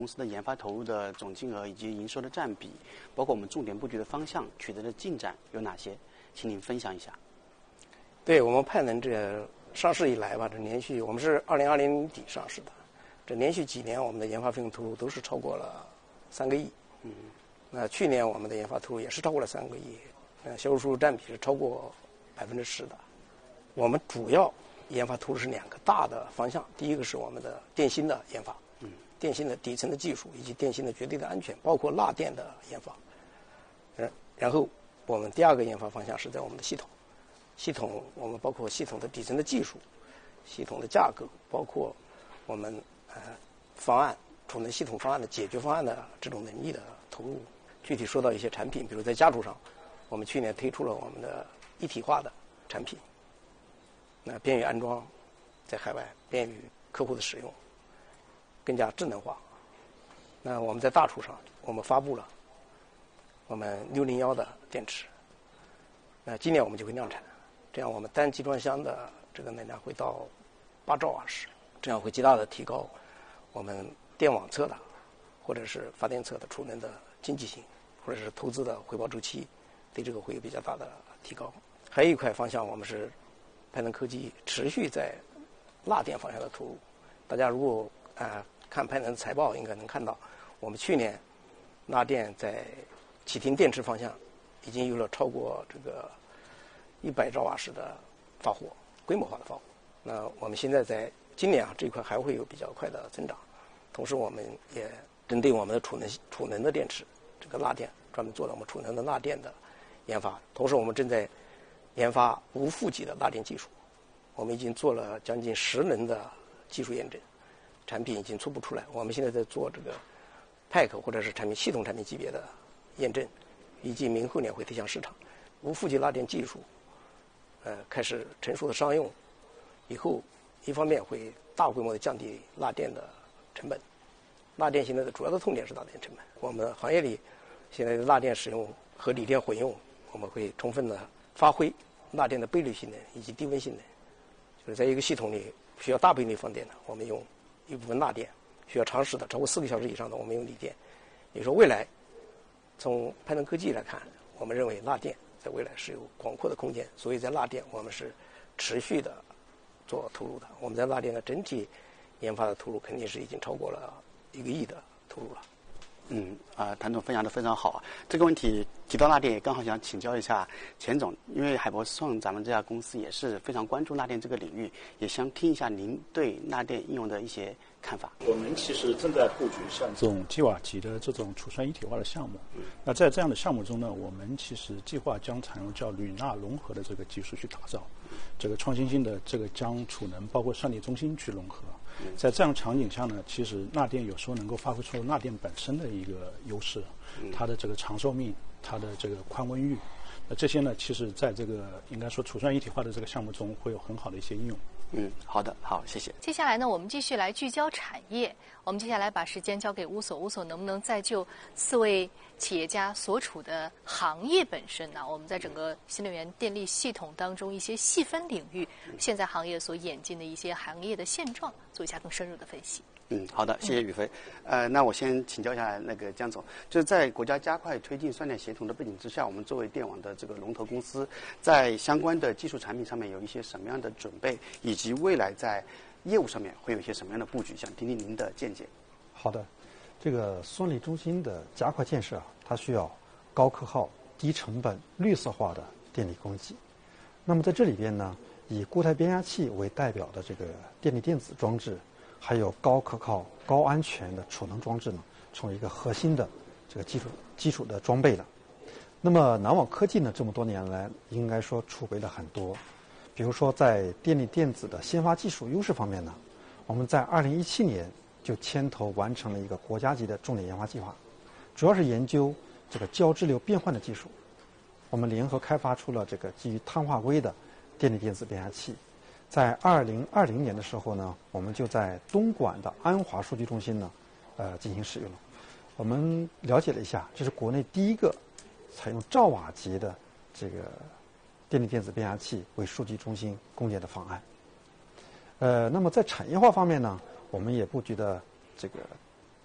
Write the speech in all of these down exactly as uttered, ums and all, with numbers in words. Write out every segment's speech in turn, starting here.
公司的研发投入的总金额以及营收的占比，包括我们重点布局的方向、取得的进展有哪些？请您分享一下。 对我们派能这上市以来吧，这连续我们是二零二零年底上市的，这连续几年我们的研发费用投入都是超过了三个亿。嗯，那去年我们的研发投入也是超过了三个亿，呃，销售收入占比是超过百分之十的。我们主要研发投入是两个大的方向，第一个是我们的电芯的研发。电芯的底层的技术以及电芯的绝对的安全，包括钠电的研发。然然后我们第二个研发方向是在我们的系统，系统我们包括系统的底层的技术、系统的架构，包括我们呃方案、储能系统方案的解决方案的这种能力的投入。具体说到一些产品，比如在家储上，我们去年推出了我们的一体化的产品，那便于安装，在海外便于客户的使用。更加智能化。那我们在大储上，我们发布了我们六零一的电池。那今年我们就会量产，这样我们单集装箱的这个能量会到八兆瓦时，这样会极大的提高我们电网侧的或者是发电侧的储能的经济性，或者是投资的回报周期，对这个会有比较大的提高。还有一块方向，我们是派能科技持续在钠电方向的投入。大家如果啊，看派能的财报应该能看到，我们去年钠电在启停电池方向已经有了超过这个一百兆瓦时的发货，规模化的发货。那我们现在在今年啊这一块还会有比较快的增长。同时，我们也针对我们的储能储能的电池，这个钠电专门做了我们储能的钠电的研发。同时，我们正在研发无负极的钠电技术，我们已经做了将近十轮的技术验证。产品已经初步出来，我们现在在做这个 Pack 或者是产品系统产品级别的验证，预计明后年会推向市场。无负极钠电技术，呃，开始成熟的商用以后，一方面会大规模的降低钠电的成本。钠电现在的主要的痛点是钠电成本。我们行业里现在的钠电使用和锂电混用，我们会充分的发挥钠电的倍率性能以及低温性能。就是在一个系统里需要大倍率放电的，我们用一部分钠电，需要长时的超过四个小时以上的，我们用锂电。也就是说，未来从派能科技来看，我们认为钠电在未来是有广阔的空间，所以在钠电我们是持续的做投入的。我们在钠电的整体研发的投入肯定是已经超过了一个亿的投入了。 嗯啊、呃，谭总分享的非常好啊。这个问题提到钠电，也刚好想请教一下钱总，因为海博创咱们这家公司也是非常关注钠电这个领域，也想听一下您对钠电应用的一些看法。 我们其实正在布局像这种 G 瓦级的这种储算一体化的项目。那在这样的项目中呢，我们其实计划将采用叫铝钠融合的这个技术去打造这个创新性的这个将储能包括算力中心去融合。在这样场景下呢，其实钠电有时候能够发挥出钠电本身的一个优势，它的这个长寿命，它的这个宽温域，那这些呢，其实在这个应该说储算一体化的这个项目中会有很好的一些应用。 嗯，好的，好，谢谢。 接下来呢，我们继续来聚焦产业。我们接下来把时间交给乌索，乌索能不能再就四位企业家所处的行业本身呢？我们在整个新能源电力系统当中一些细分领域，现在行业所演进的一些行业的现状，做一下更深入的分析。 嗯，好的，谢谢宇飞。呃，那我先请教一下那个江总，就是在国家加快推进双电协同的背景之下，我们作为电网的这个龙头公司，在相关的技术产品上面有一些什么样的准备，以及未来在业务上面会有一些什么样的布局？想听听您的见解。 好的，这个算力中心的加快建设啊，它需要高可靠、低成本、绿色化的电力供给。那么在这里边呢，以固态变压器为代表的这个电力电子装置，还有高可靠、高安全的储能装置呢，成为一个核心的这个基础基础的装备了。那么南网科技呢，这么多年来应该说储备了很多，比如说在电力电子的先发技术优势方面呢，我们在二零一七年就牵头完成了一个国家级的重点研发计划，主要是研究这个交织流变换的技术。我们联合开发出了这个基于碳化硅的电力电子变压器。在二零二零年的时候呢，我们就在东莞的安华数据中心呢，呃进行使用。我们了解了一下，这是国内第一个采用兆瓦级的这个电力电子变压器为数据中心供电的方案。呃，那么在产业化方面呢，我们也布局的这个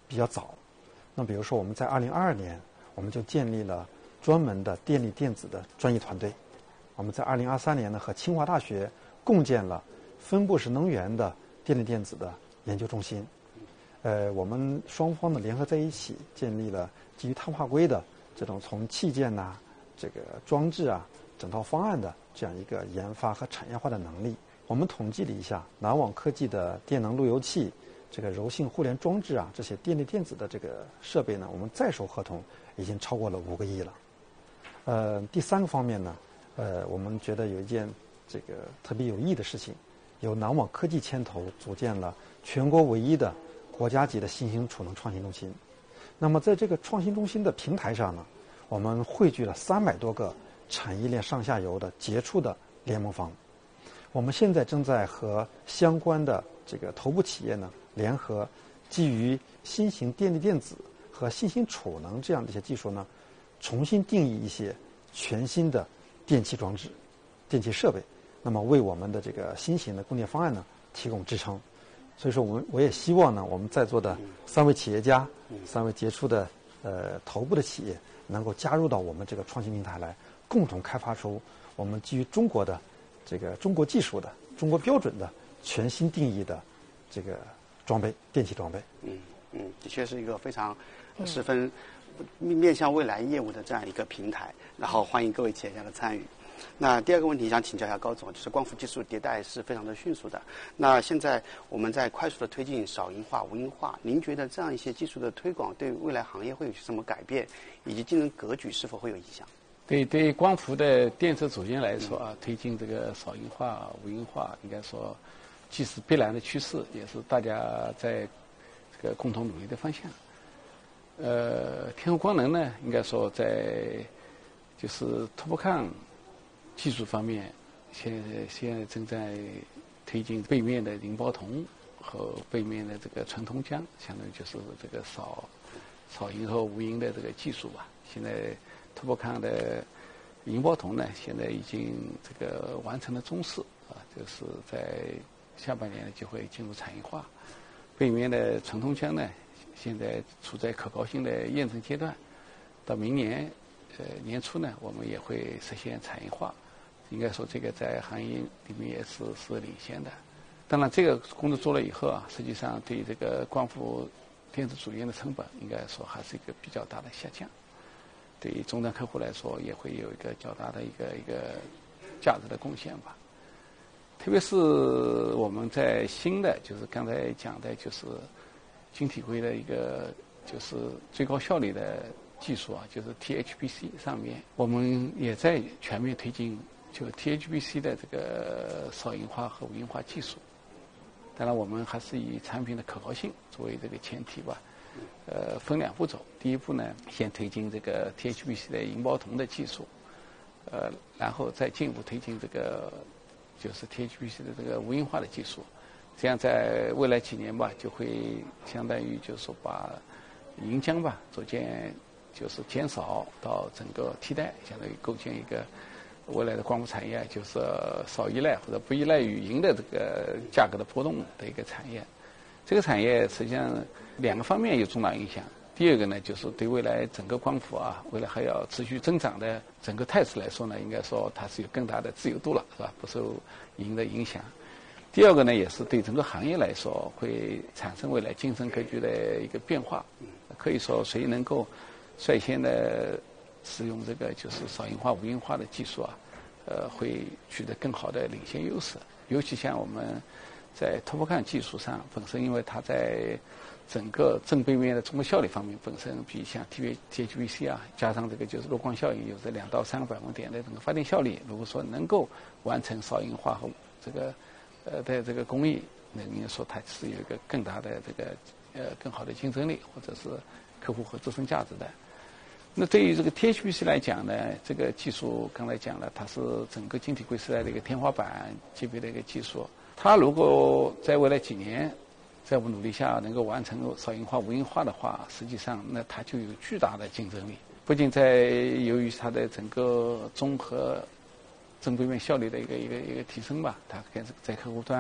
比较早。那比如说我们在二零二二年，我们就建立了专门的电力电子的专业团队。我们在二零二三年呢，和清华大学共建了分布式能源的电力电子的研究中心。呃，我们双方呢联合在一起，建立了基于碳化硅的这种从器件呐、啊、这个装置啊、整套方案的这样一个研发和产业化的能力。我们统计了一下，南网科技的电能路由器、这个柔性互联装置啊，这些电力电子的这个设备呢，我们在手合同已经超过了五个亿了。呃，第三个方面呢，呃，我们觉得有一件这个特别有意义的事情，由南网科技牵头组建了全国唯一的国家级的新型储能创新中心。那么在这个创新中心的平台上呢，我们汇聚了三百多个产业链上下游的杰出的联盟方。我们现在正在和相关的这个头部企业呢联合，基于新型电力电子和新型储能这样的一些技术呢，重新定义一些全新的电气装置、电气设备，那么为我们的这个新型的供电方案呢提供支撑。所以说，我们我也希望呢，我们在座的三位企业家、三位杰出的呃头部的企业，能够加入到我们这个创新平台来，共同开发出我们基于中国的这个中国技术的、中国标准的全新定义的这个装备、电气装备。 嗯嗯，的确是一个非常十分面向未来业务的这样一个平台，然后欢迎各位企业家的参与。那第二个问题想请教一下高总，就是光伏技术迭代是非常的迅速的。那现在我们在快速的推进少银化、无银化，您觉得这样一些技术的推广对未来行业会有什么改变，以及竞争格局是否会有影响？ 对对，光伏的电池组件来说啊，推进这个少银化、无银化，应该说既是必然的趋势，也是大家在这个共同努力的方向。呃，天候光能呢，应该说在就是 TOPCon技术方面，现在现在正在推进背面的银包铜和背面的这个纯铜浆，相当于就是这个少少银和无银的这个技术吧。现在 TOPCon的银包铜呢，现在已经这个完成了中试啊，就是在下半年呢就会进入产业化。背面的纯铜浆呢，现在处在可靠性的验证阶段，到明年呃年初呢，我们也会实现产业化。应该说这个在行业里面也是是领先的。当然，这个工作做了以后啊，实际上对这个光伏电子组件的成本，应该说还是一个比较大的下降。对于终端客户来说，也会有一个较大的一个一个价值的贡献吧。特别是我们在新的，就是刚才讲的，就是晶体硅的一个就是最高效率的技术啊，就是 T H P C 上面，我们也在全面推进就 T H P C 的这个少银化和无银化技术。当然，我们还是以产品的可靠性作为这个前提吧。呃，分两步走。第一步呢，先推进这个 T H P C 的银包铜的技术，呃，然后再进一步推进这个就是 T H P C 的这个无银化的技术。这样在未来几年吧，就会相当于就是说把银浆吧逐渐就是减少到整个替代，相当于构建一个未来的光伏产业，就是少依赖或者不依赖于银的这个价格的波动的一个产业。这个产业实际上两个方面有重大影响。第二个呢，就是对未来整个光伏啊，未来还要持续增长的整个态势来说呢，应该说它是有更大的自由度了，是吧？不受银的影响。第二个呢，也是对整个行业来说会产生未来竞争格局的一个变化。可以说，谁能够率先的使用这个就是少银化、无银化的技术啊，呃，会取得更好的领先优势。尤其像我们在 TOPCon 技术上，本身因为它在整个正背面的综合效率方面，本身比像 T H P C 啊，加上这个就是弱光效应，有着两到三个百分点的整个发电效率。如果说能够完成少银化和这个呃的这个工艺，那应该说它是有一个更大的这个呃更好的竞争力，或者是客户和自身价值的。那对于这个 T H P C 来讲呢，这个技术刚才讲了，它是整个晶体硅时代的一个天花板级别的一个技术。它如果在未来几年，在我们努力下能够完成少银化、无银化的话，实际上那它就有巨大的竞争力。不仅在由于它的整个综合正背面效率的一个一个一个提升吧，它跟在客户端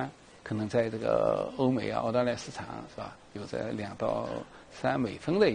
可能在这个欧美啊、澳大利亚市场是吧，有着两到三美分的